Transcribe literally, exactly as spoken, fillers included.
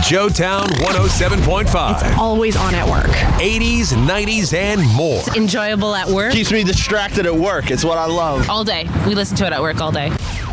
Joetown one oh seven point five. It's always on at work. eighties, nineties, and more. It's enjoyable at work. Keeps me distracted at work. It's what I love. All day. We listen to it at work all day.